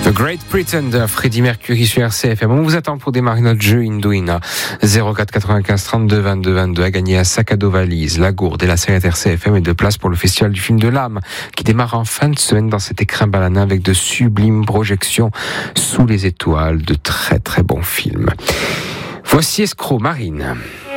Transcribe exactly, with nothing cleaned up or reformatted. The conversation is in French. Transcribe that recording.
The Great Pretender, Freddie Mercury sur R C F M. On vous attend pour démarrer notre jeu Indoina. zéro quatre quatre-vingt-quinze trente-deux vingt-deux vingt-deux à gagner un sac à dos valise, la gourde et la serviette R C F M et deux places pour le Festival du film de l'âme qui démarre en fin de semaine dans cet écrin balanant avec de sublimes projections sous les étoiles, de très très bons films. Voici Escroc, Marine.